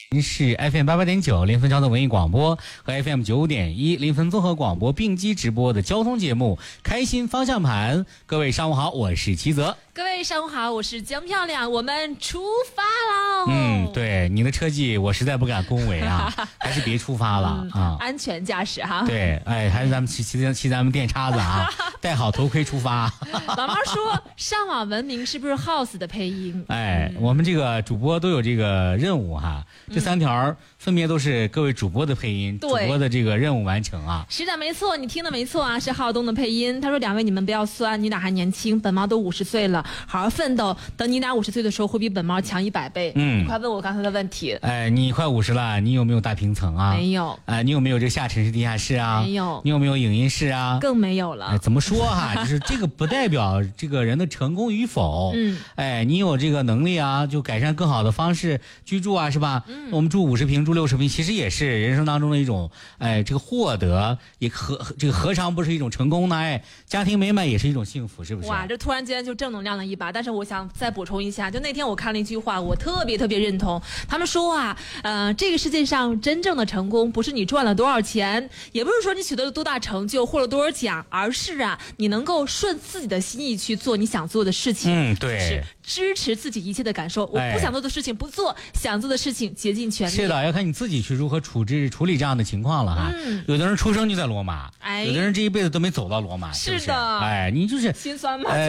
是 FM 88.9临汾交通文艺广播和 FM 9.1临汾综合广播并机直播的交通节目《开心方向盘》。各位上午好，我是齐泽。 各位上午好，我是江漂亮，我们出发喽！ 对，你的车技我实在不敢恭维啊，还是别出发了啊！ 安全驾驶哈。 对，还是咱们骑咱们电叉子啊，戴好头盔出发。 老妈说，上网文明是不是 House 的配音？ 我们这个主播都有这个任务哈，这3条分别都是各位主播的配音，主播的这个任务完成啊。 是的，没错，你听的没错啊，是浩东的配音。他说：“2位你们不要酸，你俩还年轻，本猫都50岁了，好好奋斗，等你俩50岁的时候会比本猫强100倍。”你快问我刚才的问题。 你快50了，你有没有大平层啊？ 没有。 你有没有这个下沉式地下室啊？ 没有。 你有没有影音室啊？ 更没有了。 怎么说哈？就是这个不代表这个人的成功与否。你有这个能力啊，就改善更好的方式居住啊，是吧？我们住50平、住60平，其实也是人生当中的一种，这个获得，也何尝不是一种成功呢？家庭美满也是一种幸福，是不是？ 哇，这突然间就正能量了一把。但是我想再补充一下，就那天我看了一句话，我特别认同。他们说啊，这个世界上真正的成功，不是你赚了多少钱，也不是说你取得了多大成就，获了多少奖，而是啊，你能够顺自己的心意去做你想做的事情。 对， 是支持自己一切的感受。我不想做的事情不做，想做的事情竭尽全力。 是的，要看你自己去如何处理这样的情况了哈。有的人出生就在罗马，有的人这一辈子都没走到罗马，是不是？你就是心酸吗？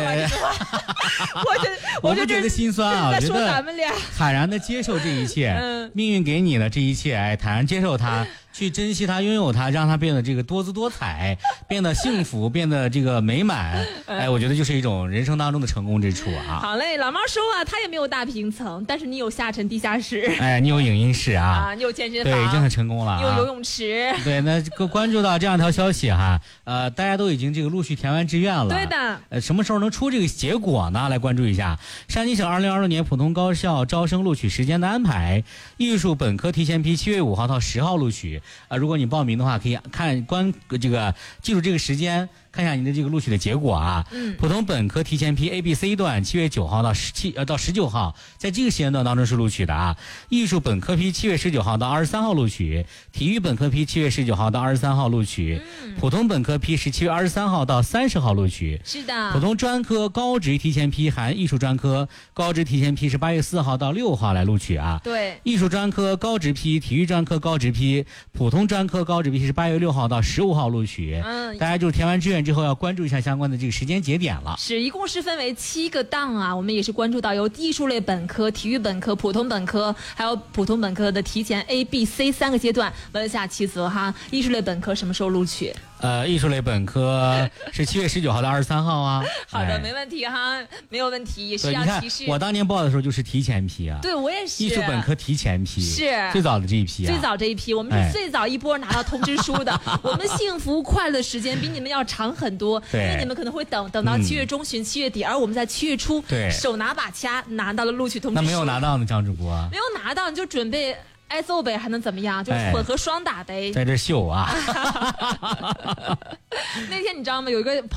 我不觉得心酸啊，我觉得咱们俩坦然的接受这一切，命运给你的这一切，坦然接受它。去珍惜它，拥有它，让它变得这个多姿多彩，变得幸福，变得这个美满。我觉得就是一种人生当中的成功之处啊。 好嘞，老猫说啊，他也没有大平层，但是你有下沉地下室。 你有影音室啊， 你有健身房， 对，已经很成功了。 你有游泳池。 对，那关注到这样一条消息哈，大家都已经这个陆续填完志愿了。 对的。 什么时候能出这个结果呢？来关注一下山西省2026年普通高校招生录取时间的安排。艺术本科提前批7月5号到10号录取。如果你报名的话，可以记住这个时间，看一下你的这个录取的结果啊。普通本科提前批 A、B、C 段7月9号到19号，在这个时间段当中是录取的啊。艺术本科批7月19号到23号录取，体育本科批7月19号到23号录取，普通本科批17月23号到30号录取。 是的。 普通专科高职提前批含艺术专科，高职提前批是8月4号到6号来录取啊。 对。 艺术专科高职批，体育专科高职批，普通专科高职批是8月6号到15号录取。大家就是填完志愿之后要关注一下相关的这个时间节点了。 是，一共是分为7个档啊。我们也是关注到有艺术类本科、体育本科、普通本科，还有普通本科的提前 A、B、C 3个阶段。问一下齐泽哈，艺术类本科什么时候录取？ 艺术类本科是7月19号到23号啊。 好的，没问题哈，没有问题。也是要提示， 我当年报的时候就是提前批啊。 对，我也是。 艺术本科提前批是最早的这一批啊。 最早这一批，我们是最早一波拿到通知书的。我们幸福快乐的时间比你们要长很多，因为你们可能会等到7月中旬、7月底，而我们在7月初手拿把掐拿到了录取通知书。 那没有拿到呢，张主播？ 没有拿到，你就准备挨揍呗，还能怎么样？就混合双打呗。 在这秀啊！ 那天你知道吗？有一个